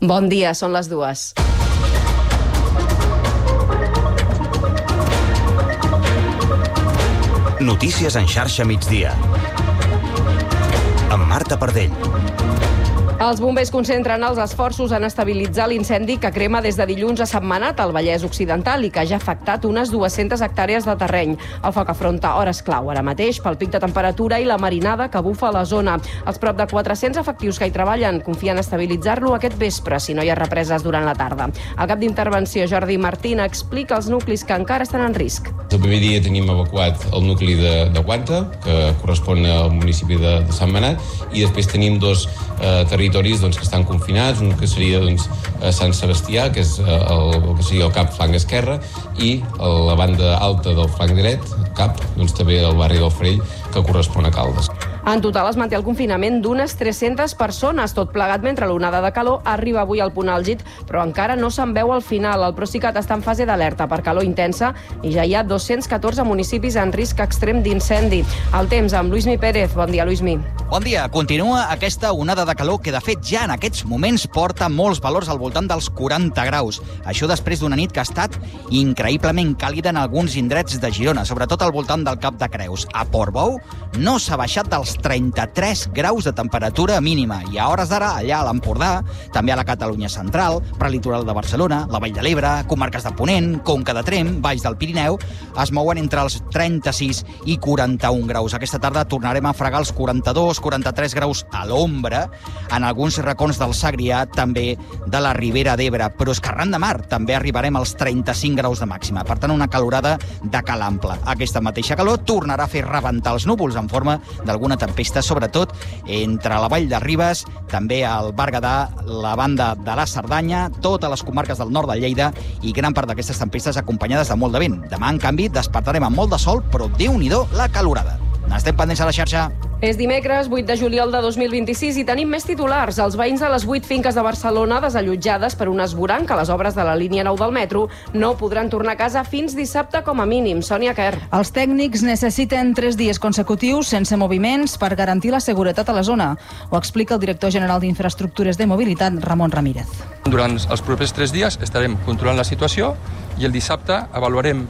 Bon dia, són les 2. Notícies en xarxa migdia. Amb Marta Pardell. Els bombers concentren els esforços en estabilitzar l'incendi que crema des de dilluns a Sentmenat, al Vallès Occidental, i que ja ha afectat unes 200 hectàrees de terreny. El foc afronta hores clau ara mateix pel pic de temperatura i la marinada que bufa a la zona. Els prop de 400 efectius que hi treballen confien estabilitzar-lo aquest vespre, si no hi ha represes durant la tarda. El cap d'intervenció, Jordi Martín, explica els nuclis que encara estan en risc. El primer dia tenim evacuat el nucli de Guanta, que correspon al municipi de Sentmenat, i després tenim dos territoris que estan confinats, un que seria Sant Sebastià, que és el que seria el cap flanc esquerre, i la banda alta del flanc dret, cap, també el barri del Farell, que correspon a Caldes. En total es manté el confinament d'unes 300 persones, tot plegat mentre l'onada de calor arriba avui al punt àlgid, però encara no se'n veu al final. El Procicat està en fase d'alerta per calor intensa i ja hi ha 214 municipis en risc extrem d'incendi. El temps amb Luismi Pérez. Bon dia, Luismi. Bon dia. Continua aquesta onada de calor que, de fet, ja en aquests moments porta molts valors al voltant dels 40 graus. Això després d'una nit que ha estat increïblement càlida en alguns indrets de Girona, sobretot al voltant del Cap de Creus. A Portbou no s'ha baixat dels 33 graus de temperatura mínima i a hores d'ara, allà a l'Empordà, també a la Catalunya central, prelitoral de Barcelona, la Vall de l'Ebre, comarques de Ponent, Conca de Tremp, Valls del Pirineu, es mouen entre els 36 i 41 graus. Aquesta tarda tornarem a fregar els 42-43 graus a l'ombra en alguns racons del Segrià, també de la Ribera d'Ebre, però és que arran de mar també arribarem als 35 graus de màxima. Per tant, una calorada de cal ample. Aquesta mateixa calor tornarà a fer rebentar els núvols en forma d'alguna tempesta, sobretot entre la Vall de Ribes, també al Berguedà, la banda de la Cerdanya, totes les comarques del nord de Lleida i gran part d'aquestes tempestes acompanyades de molt de vent. Demà, en canvi, despertarem amb molt de sol, però Déu-n'hi-do la calorada. N'estem pendents a la xarxa. És dimecres, 8 de juliol de 2026 i tenim més titulars. Els veïns de les 8 finques de Barcelona desallotjades per un esvoranc a les obres de la línia 9 del metro no podran tornar a casa fins dissabte com a mínim. Sònia Quer. Els tècnics necessiten 3 dies consecutius sense moviments per garantir la seguretat a la zona. Ho explica el director general d'Infraestructures de Mobilitat, Ramon Ramírez. Durant els propers 3 dies estarem controlant la situació i el dissabte avaluarem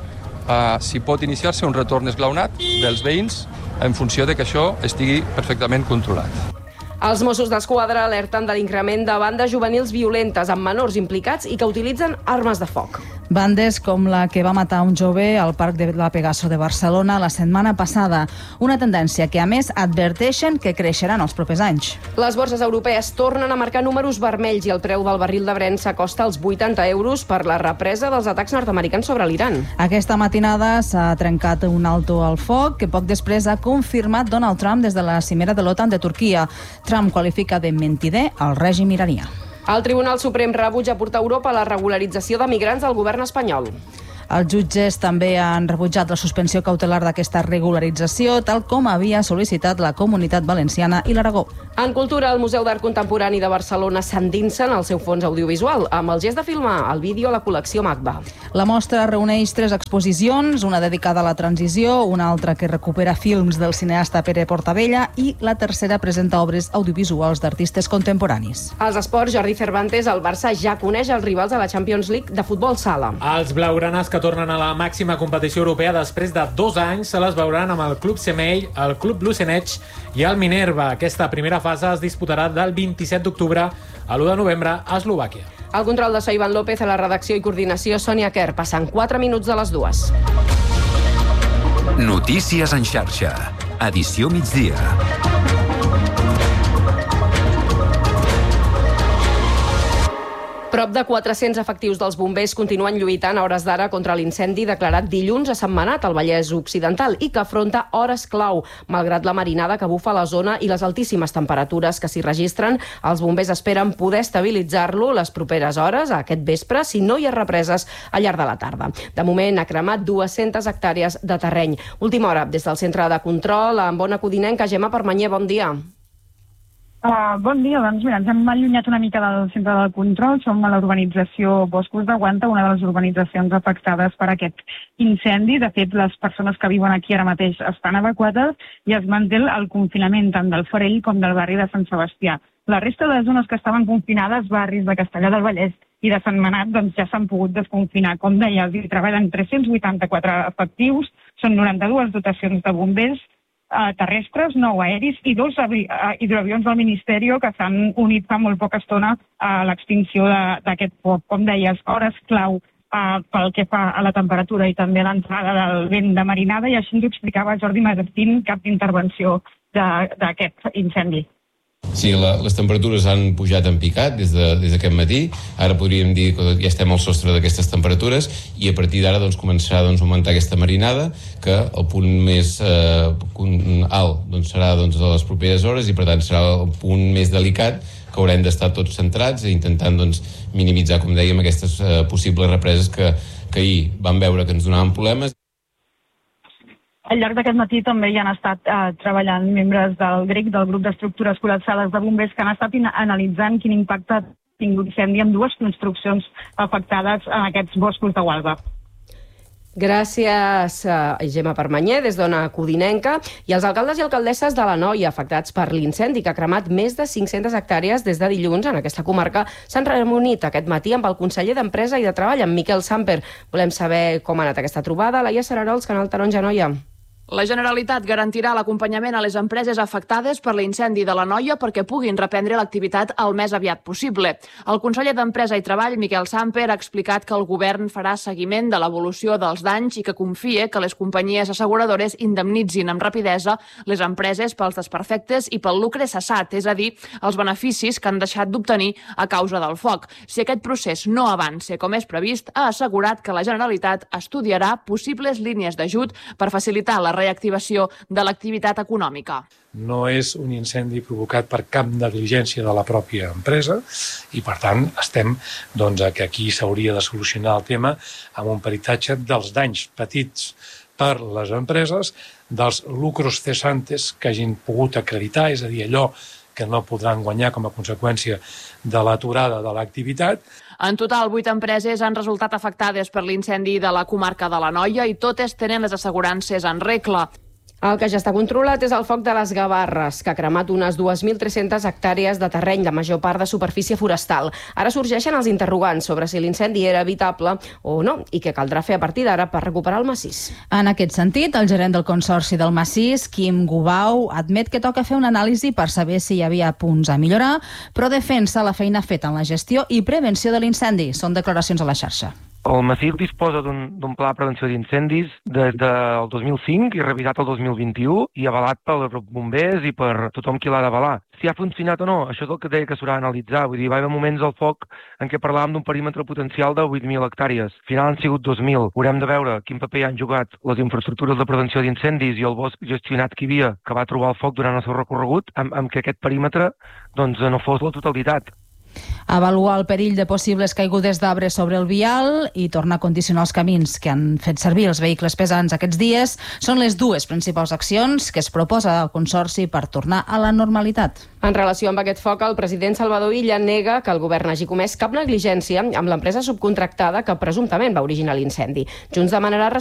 si pot iniciar-se un retorn esglaonat dels veïns en funció de que això estigui perfectament controlat. Els Mossos d'Esquadra alerten de l'increment de bandes juvenils violentes amb menors implicats i que utilitzen armes de foc. Bandes com la que va matar un jove al Parc de la Pegaso de Barcelona la setmana passada. Una tendència que, a més, adverteixen que creixerà en els propers anys. Les borses europees tornen a marcar números vermells i el preu del barril de Brent s'acosta als 80 euros per la represa dels atacs nord-americans sobre l'Iran. Aquesta matinada s'ha trencat un alto al foc que poc després ha confirmat Donald Trump des de la cimera de l'OTAN de Turquia. Trump qualifica de mentider el règim iranià. El Tribunal Suprem rebutja portar a Europa la regularització de migrants del govern espanyol. Els jutges també han rebutjat la suspensió cautelar d'aquesta regularització, tal com havia sol·licitat la Comunitat Valenciana i l'Aragó. En cultura, el Museu d'Art Contemporani de Barcelona s'endinsa en el seu fons audiovisual, amb el gest de filmar el vídeo a la col·lecció MACBA. La mostra reuneix 3 exposicions, una dedicada a la transició, una altra que recupera films del cineasta Pere Portabella i la tercera presenta obres audiovisuals d'artistes contemporanis. Als esports, Jordi Cervantes, el Barça ja coneix els rivals a la Champions League de futbol sala. Els blaugranes que tornen a la màxima competició europea després de 2 anys se les veuran amb el Club Semell, el Club Lucenech i el Minerva. Aquesta primera fase es disputarà del 27 d'octubre a l'1 de novembre a Eslovàquia. El control de Iván López, a la redacció i coordinació Sònia Quer. Passen 4 minuts de les 2. Notícies en xarxa. Edició migdia. Prop de 400 efectius dels bombers continuen lluitant a hores d'ara contra l'incendi declarat dilluns a Sentmenat, al Vallès Occidental, i que afronta hores clau. Malgrat la marinada que bufa a la zona i les altíssimes temperatures que s'hi registren, els bombers esperen poder estabilitzar-lo les properes hores, aquest vespre, si no hi ha represes al llarg de la tarda. De moment ha cremat 200 hectàrees de terreny. Última hora, des del centre de control, amb Bona Codinenca, Gemma Permanyer, bon dia. Bon dia, doncs mira, ens hem allunyat una mica del centre del control, som a l'urbanització Boscos de Guanta, una de les urbanitzacions afectades per aquest incendi. De fet, les persones que viuen aquí ara mateix estan evacuades i es manté el confinament tant del Farell com del barri de Sant Sebastià. La resta de zones que estaven confinades, barris de Castellar del Vallès i de Sentmenat, doncs ja s'han pogut desconfinar. Com deia, hi treballen 384 efectius, són 92 dotacions de bombers terrestres, 9 aeris i 2 hidroavions del Ministeri que s'han unit fa molt poca estona a l'extinció d'aquest foc. Com deies, hores clau pel que fa a la temperatura i també a l'entrada del vent de marinada, i així ens ho explicava Jordi Martín, cap d'intervenció d'aquest incendi. Sí, les temperatures han pujat en picat des d'aquest matí. Ara podríem dir que ja estem al sostre d'aquestes temperatures i a partir d'ara començarà a augmentar aquesta marinada, que el punt més alt serà a les properes hores i per tant serà el punt més delicat que haurem d'estar tots centrats i intentant minimitzar, com dèiem, aquestes possibles represes que ahir vam veure que ens donaven problemes. Al llarg d'aquest matí també hi han estat treballant membres del GREC, del grup d'estructures col·lapsades de bombers, que han estat analitzant quin impacte ha tingut l'incendi en 2 construccions afectades en aquests boscos de Gualba. Gràcies, Gemma Permanyer, des d'Ona Codinenca. I els alcaldes i alcaldesses de l'Anoia afectats per l'incendi que ha cremat més de 500 hectàrees des de dilluns en aquesta comarca s'han reunit aquest matí amb el conseller d'Empresa i de Treball, en Miquel Samper. Volem saber com ha anat aquesta trobada. Laia Serarols, Canal Taronja, Anoia. La Generalitat garantirà l'acompanyament a les empreses afectades per l'incendi de l'Anoia perquè puguin reprendre l'activitat el més aviat possible. El conseller d'Empresa i Treball, Miquel Samper, ha explicat que el govern farà seguiment de l'evolució dels danys i que confia que les companyies asseguradores indemnitzin amb rapidesa les empreses pels desperfectes i pel lucre cessat, és a dir, els beneficis que han deixat d'obtenir a causa del foc. Si aquest procés no avança com és previst, ha assegurat que la Generalitat estudiarà possibles línies d'ajut per facilitar la reactivació de l'activitat econòmica. No és un incendi provocat per cap negligència de la pròpia empresa i, per tant, estem que aquí s'hauria de solucionar el tema amb un peritatge dels danys petits per les empreses, dels lucros cesantes que hagin pogut acreditar, és a dir, allò que no podran guanyar com a conseqüència de l'aturada de l'activitat. En total, 8 empreses han resultat afectades per l'incendi de la comarca de l'Anoia i totes tenen les assegurances en regla. El que ja està controlat és el foc de les Gavarres, que ha cremat unes 2.300 hectàrees de terreny, la major part de superfície forestal. Ara sorgeixen els interrogants sobre si l'incendi era evitable o no i què caldrà fer a partir d'ara per recuperar el massís. En aquest sentit, el gerent del Consorci del Massís, Quim Gubau, admet que toca fer una anàlisi per saber si hi havia punts a millorar, però defensa la feina feta en la gestió i prevenció de l'incendi. Són declaracions a la xarxa. El massís disposa d'un pla de prevenció d'incendis des del 2005 i revisat el 2021 i avalat pels bombers i per tothom qui l'ha d'avalar. Si ha funcionat o no, això és el que deia que s'haurà d'analitzar. Vull dir, va haver moments del foc en què parlàvem d'un perímetre potencial de 8.000 hectàrees. Al final han sigut 2.000. Haurem de veure quin paper han jugat les infraestructures de prevenció d'incendis i el bosc gestionat que hi havia, que va trobar el foc durant el seu recorregut, amb que aquest perímetre no fos la totalitat. Avaluar el perill de possibles caigudes d'arbres sobre el vial i tornar a condicionar els camins que han fet servir els vehicles pesants aquests dies són les 2 principals accions que es proposa al Consorci per tornar a la normalitat. En relació amb aquest foc, el president Salvador Illa nega que el govern hagi comès cap negligència amb l'empresa subcontractada que presumptament va originar l'incendi. Junts demanarà